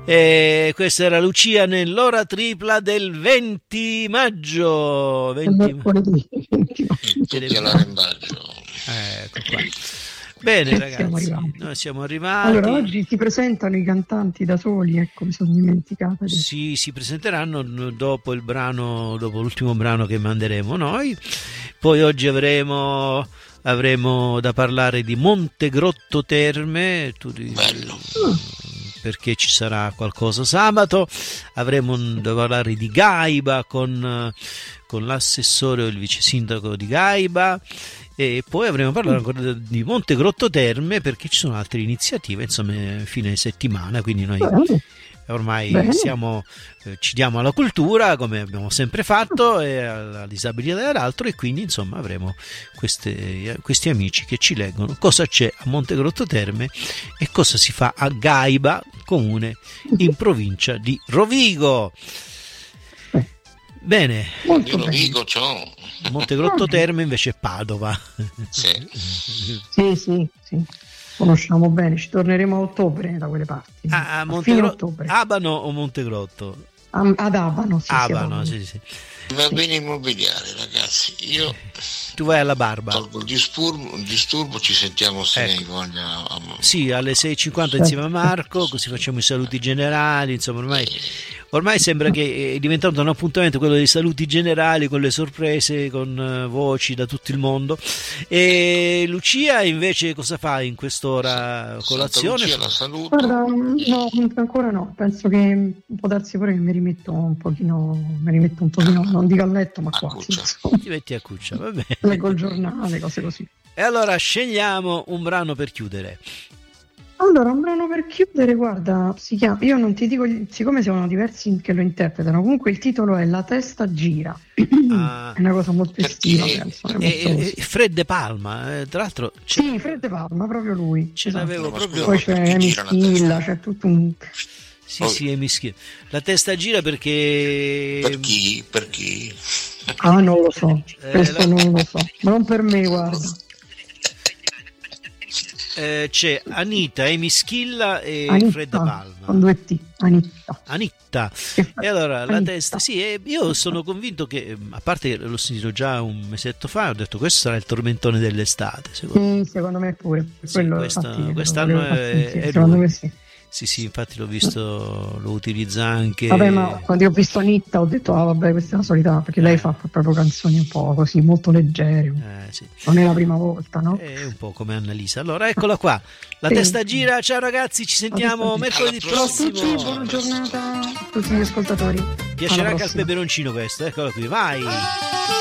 E questa era Lucia nell'ora tripla del 20 maggio. 20 maggio. Ecco qua. Bene ragazzi, noi siamo arrivati. Allora, oggi si presentano i cantanti da soli, ecco, mi sono dimenticata. Sì, si presenteranno dopo l'ultimo brano che manderemo noi. Poi oggi avremo da parlare di Montegrotto Terme. Bello. Perché ci sarà qualcosa sabato. Avremo da parlare di Gaiba con l'assessore o il vice sindaco di Gaiba. E poi avremo parlato ancora di Montegrotto Terme, perché ci sono altre iniziative, insomma, fine settimana, quindi noi ormai ci diamo alla cultura come abbiamo sempre fatto e alla disabilità dell'altro, e quindi insomma avremo questi amici che ci leggono cosa c'è a Montegrotto Terme e cosa si fa a Gaiba, comune in provincia di Rovigo. Bene, Rovigo c'ho. Montegrotto Terme invece è Padova. Sì. Conosciamo bene, ci torneremo a ottobre da quelle parti. A ottobre. Abano o Montegrotto? Ad Abano, sì. Abano, sì. Va bene immobiliare, ragazzi. Tu vai alla Barba. Tolgo il disturbo, ci sentiamo se ne voglia. Sì, alle 6:50 insieme a Marco, così facciamo i saluti generali, insomma ormai sembra che è diventato un appuntamento quello dei saluti generali, con le sorprese, con voci da tutto il mondo. E Lucia invece cosa fa in quest'ora? Colazione? Lucia, la saluto. Guarda, no, ancora no, penso che può darsi pure che mi rimetto un pochino, non dico a letto, ma quasi. Ti metti a cuccia, va bene. Leggo il giornale, cose così. E allora scegliamo un brano per chiudere. Allora, un brano per chiudere, guarda, si chiama, io non ti dico, siccome sono diversi che lo interpretano, comunque il titolo è La testa gira. È una cosa molto estiva, penso. Fred De Palma, tra l'altro. Sì, Fred De Palma, proprio lui. Ce l'avevo proprio. Poi c'è Emischilla, c'è tutto un... Sì, Emischilla. La testa gira perché... Per chi? Ah, non lo so, questo non lo so, ma non per me, guarda. C'è Anita, Emischilla e Fred De Palma. Con 2 T, Anitta. E allora la testa, sì, io sono convinto che, a parte che l'ho sentito già un mesetto fa, ho detto questo sarà il tormentone dell'estate. Secondo me pure. Quest'anno è secondo me sì. Sì, infatti l'ho visto, lo utilizza anche. Vabbè, ma quando ho visto Anitta ho detto, vabbè, questa è la solita, perché lei fa proprio canzoni un po' così, molto leggere. Sì. Non è la prima volta, no? È un po' come Annalisa. Allora, eccola qua, la testa gira. Ciao ragazzi, ci sentiamo mercoledì prossimo. Buona giornata a tutti gli ascoltatori. Piacerà anche al peperoncino questo, eccola qui, vai!